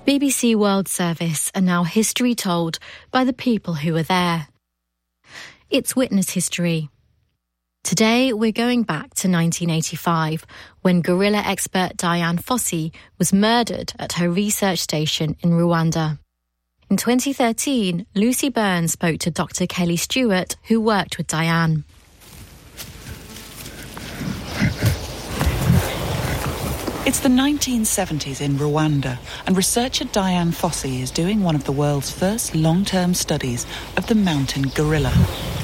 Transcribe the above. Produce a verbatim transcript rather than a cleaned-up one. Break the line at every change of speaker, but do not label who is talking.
B B C World Service, and now history told by the people who were there. It's Witness History. Today we're going back to nineteen eighty-five, when gorilla expert Dian Fossey was murdered at her research station in Rwanda. In twenty thirteen, Lucy Burns spoke to Doctor Kelly Stewart, who worked with Dian.
It's the nineteen seventies in Rwanda, and researcher Dian Fossey is doing one of the world's first long-term studies of the mountain gorilla.